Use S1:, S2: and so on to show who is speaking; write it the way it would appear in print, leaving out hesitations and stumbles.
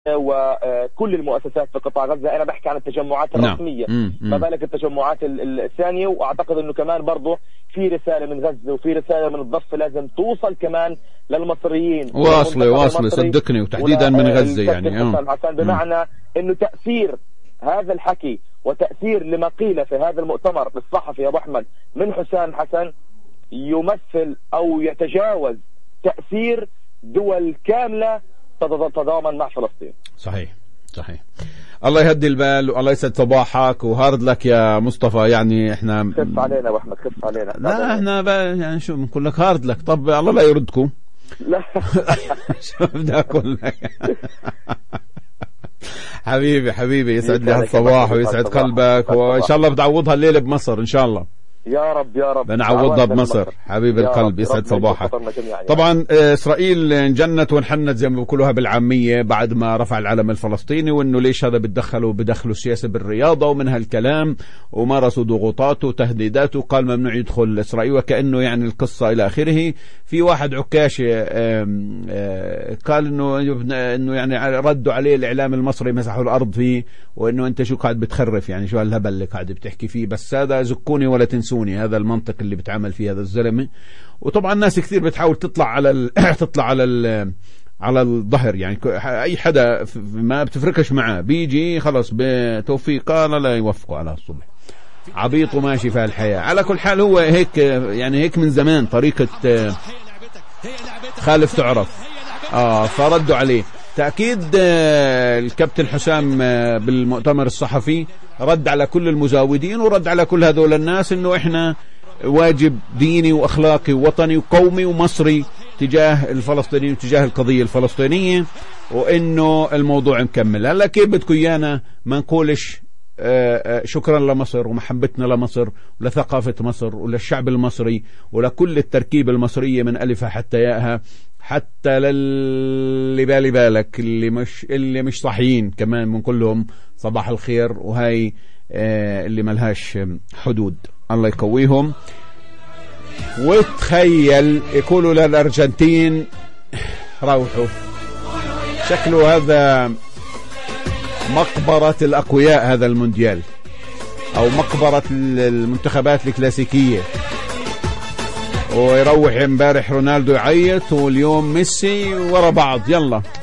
S1: وكل المؤسسات في قطاع غزة. أنا بحكي عن التجمعات الرسمية، ما بالك التجمعات الثانية. وأعتقد أنه كمان برضه في رسالة من غزة وفي رسالة من الضفة لازم توصل كمان للمصريين.
S2: واصلة صدقني، وتحديدا من غزة يعني
S1: بمعنى أنه تأثير هذا الحكي وتأثير لما قيل في هذا المؤتمر الصحفي يا أبو أحمد من حسام حسن يمثل أو يتجاوز تأثير دول كاملة تتضامن مع فلسطين.
S2: صحيح. الله يهدي البال والله يسعد صباحك وهارد لك يا مصطفى. يعني احنا
S1: خف علينا يا احمد، خف علينا.
S2: لا احنا يعني شو بنقول لك هارد لك. طب الله لا يردكم.
S1: لا
S2: شو بدي اقول لك. حبيبي يسعد لي هالصباح ويسعد قلبك، وان شاء الله بتعوضها الليله بمصر ان شاء الله.
S1: يا رب
S2: بنعوضها بمصر. حبيب القلب يسعد صباحك. طبعا اسرائيل انجنت وانحنت زي ما بيقولوها بالعاميه بعد ما رفع العلم الفلسطيني، وانه ليش هذا بدخلوا السياسه بالرياضه ومن هالكلام، ومارسوا ضغوطاته وتهديداته وقال ممنوع يدخل اسرائيل وكانه يعني القصه الى اخره. في واحد عكاشي قال انه يعني ردوا عليه الاعلام المصري مسحوا الارض فيه، وانه انت شو قاعد بتخرف، يعني شو هالهبل اللي قاعد بتحكي فيه. بس هذا زكوني ولا تنسوني، هذا المنطق اللي بتعامل فيه هذا الزلمه. وطبعا ناس كثير بتحاول تطلع على الظهر، يعني اي حدا ما بتفركش معاه بيجي خلص بتوفيق لا يوفقه على الصبح، عبيط وماشي في الحياه. على كل حال هو هيك، يعني هيك من زمان طريقه خالف تعرف. فردوا عليه تأكيد. الكابتن حسام بالمؤتمر الصحفي رد على كل المزاودين ورد على كل هذول الناس انه احنا واجب ديني واخلاقي ووطني وقومي ومصري تجاه الفلسطينيين وتجاه القضية الفلسطينية، وانه الموضوع مكمل. هلا كيف بدكم ايانا ما نقولش شكرا لمصر ومحبتنا لمصر ولثقافة مصر وللشعب المصري ولكل التركيبة المصرية من ألفها حتى ياءها، حتى للي بالي بالك اللي مش صحيين كمان بنقول لهم صباح الخير. وهاي اللي ملهاش حدود، الله يقويهم. وتخيل يقولوا للأرجنتين روحوا، شكله هذا مقبرة الأقوياء هذا المونديال، أو مقبرة المنتخبات الكلاسيكية. ويروح امبارح رونالدو يعيط واليوم ميسي ورا بعض. يلا